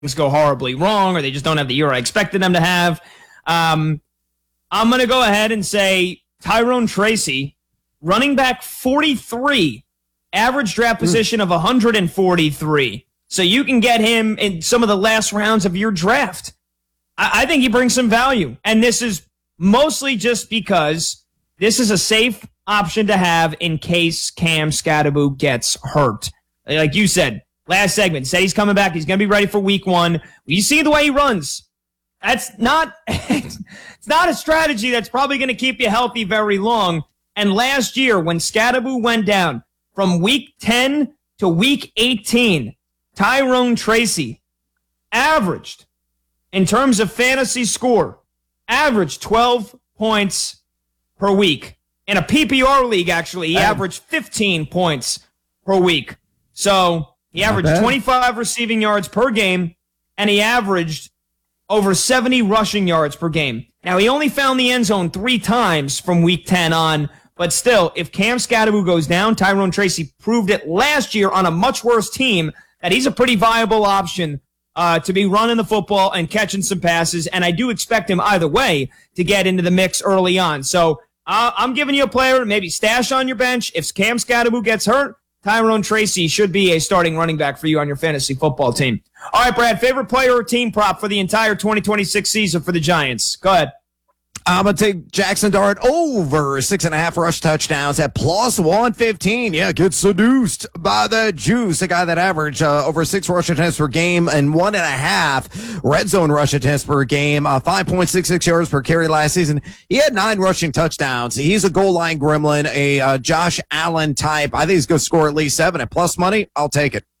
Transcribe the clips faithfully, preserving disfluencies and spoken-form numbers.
go horribly wrong or they just don't have the year I expected them to have. Um, I'm going to go ahead and say Tyrone Tracy, running back forty-three, average draft position mm. of one hundred forty-three. So you can get him in some of the last rounds of your draft. I, I think he brings some value. And this is mostly just because this is a safe option to have in case Cam Skattebo gets hurt. Like you said, last segment, said he's coming back. He's going to be ready for week one. You see the way he runs. That's not, it's not a strategy that's probably going to keep you healthy very long. And last year, when Skattebo went down from week ten to week eighteen, Tyrone Tracy averaged, in terms of fantasy score, averaged twelve points per week. In a P P R league, actually, he averaged fifteen points per week. So he averaged twenty-five receiving yards per game, and he averaged over seventy rushing yards per game. Now, he only found the end zone three times from week ten on, but still, if Cam Skattebo goes down, Tyrone Tracy proved it last year on a much worse team that he's a pretty viable option uh, to be running the football and catching some passes, and I do expect him either way to get into the mix early on. So uh, I'm giving you a player to maybe stash on your bench. If Cam Skattebo gets hurt, Tyrone Tracy should be a starting running back for you on your fantasy football team. All right, Brad, favorite player or team prop for the entire twenty twenty-six season for the Giants? Go ahead. I'm going to take Jackson Dart over six and a half rush touchdowns at plus one fifteen. Yeah, get seduced by the juice. A guy that averaged uh, over six rush attempts per game and one and a half red zone rush attempts per game, uh, five point six six yards per carry last season. He had nine rushing touchdowns. He's a goal line gremlin, a uh, Josh Allen type. I think he's going to score at least seven at plus money. I'll take it.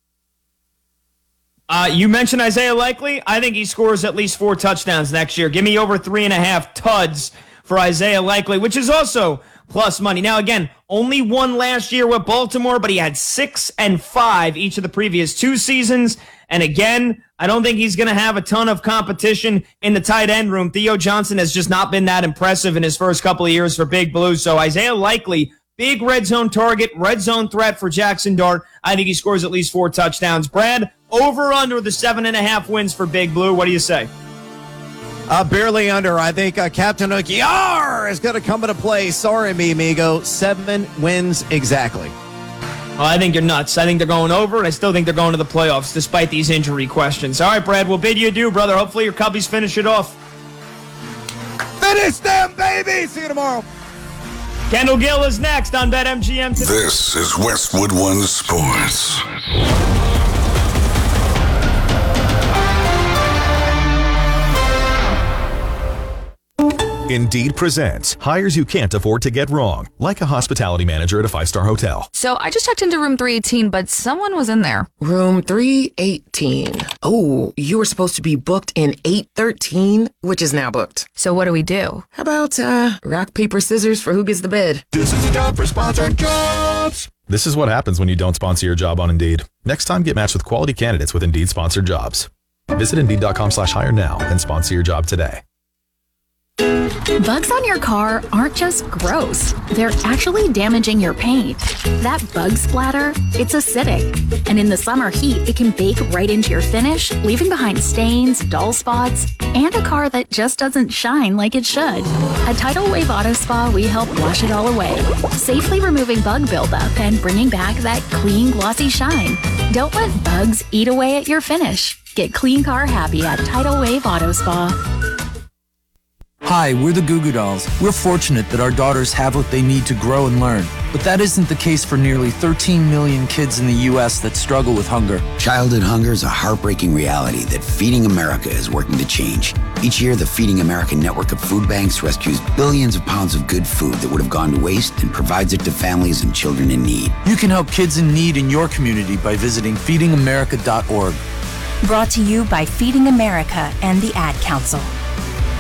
Uh, you mentioned Isaiah Likely. I think he scores at least four touchdowns next year. Give me over three and a half tuds for Isaiah Likely, which is also plus money. Now, again, only one last year with Baltimore, but he had six and five each of the previous two seasons. And again, I don't think he's going to have a ton of competition in the tight end room. Theo Johnson has just not been that impressive in his first couple of years for Big Blue. So Isaiah Likely, big red zone target, red zone threat for Jackson Dart. I think he scores at least four touchdowns. Brad, over under the seven and a half wins for Big Blue. What do you say? Uh, barely under. I think uh, Captain Okiar is going to come into play. Sorry, me, amigo. Seven wins exactly. Well, I think you're nuts. I think they're going over, and I still think they're going to the playoffs despite these injury questions. All right, Brad, we'll bid you adieu, brother. Hopefully your Cubbies finish it off. Finish them, baby! See you tomorrow. Kendall Gill is next on BetMGM today. This is Westwood One Sports. Indeed presents hires you can't afford to get wrong, like a hospitality manager at a five-star hotel. So I just checked into room three eighteen, but someone was in there. Room three eighteen. Oh, you were supposed to be booked in eight thirteen, which is now booked. So what do we do? How about uh, rock, paper, scissors for who gets the bid? This is a job for sponsored jobs. This is what happens when you don't sponsor your job on Indeed. Next time, get matched with quality candidates with Indeed sponsored jobs. Visit Indeed.com slash hire now and sponsor your job today. Bugs on your car aren't just gross. They're actually damaging your paint. That bug splatter, it's acidic. And in the summer heat, it can bake right into your finish, leaving behind stains, dull spots, and a car that just doesn't shine like it should. At Tidal Wave Auto Spa, we help wash it all away, safely removing bug buildup and bringing back that clean, glossy shine. Don't let bugs eat away at your finish. Get clean car happy at Tidal Wave Auto Spa. Hi, we're the Goo Goo Dolls. We're fortunate that our daughters have what they need to grow and learn. But that isn't the case for nearly thirteen million kids in the U S that struggle with hunger. Childhood hunger is a heartbreaking reality that Feeding America is working to change. Each year, the Feeding America network of food banks rescues billions of pounds of good food that would have gone to waste and provides it to families and children in need. You can help kids in need in your community by visiting feeding america dot org. Brought to you by Feeding America and the Ad Council.